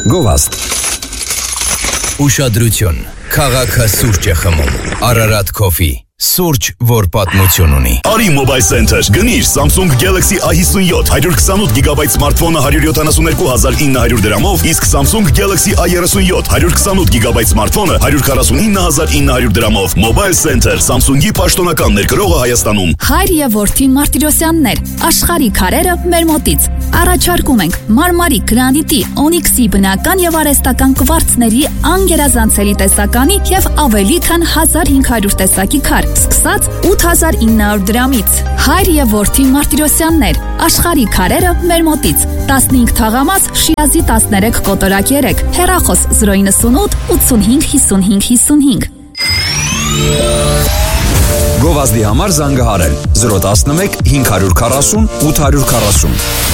Գովազդ։ Ուշադրություն, քաղաքը սուրճ է խմում, Ararat Coffee, սուրճ, որ պատմություն ունի։ Արի Mobile Center, գնիր Samsung Galaxy A57 128 GB սմարթֆոնը 172,900 դրամով, իսկ Samsung Galaxy A37 128 GB սմարթֆոնը 149,900 դրամով։ Mobile Center, Samsung-ի պաշտոնական ներկրողը Հայաստանում։ Հայր եւ որդի Մարտիրոսյաններ, աշխարհի քարերը մեր մոտից։ Առաջարկում ենք մարմարի, գրանիտի, օնիքսի բնական եւ արհեստական կվարցների անգերազանցելի տեսականի եւ ավելի քան 1500 տեսակի քար, սկսած 8900 դրամից։ Հայր եւ որդի Մարտիրոսյաններ, աշխարհի քարերը մեր մոտից։ 15 թաղամաս, Շիրազի 13 կոտորակ 3, հեռախոս 098 85 55 55։ Գովազդի համար զանգահարել 011 540 840։